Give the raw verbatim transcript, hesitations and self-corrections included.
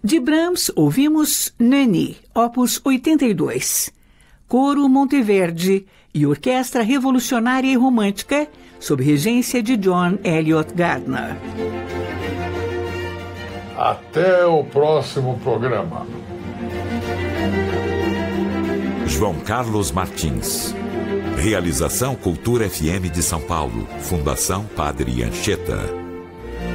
De Brahms, ouvimos Nani, opus oitenta e dois, Coro Monteverde e Orquestra Revolucionária e Romântica, sob regência de John Eliot Gardner. Até o próximo programa. João Carlos Martins. Realização Cultura F M de São Paulo. Fundação Padre Anchieta.